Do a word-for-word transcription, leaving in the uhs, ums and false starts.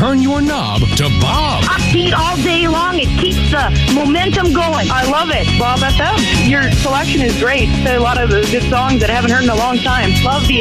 turn your knob to Bob. Upbeat all day long. It keeps the momentum going. I love it. Bob F M. Your selection is great. There are a lot of good songs that I haven't heard in a long time. Love the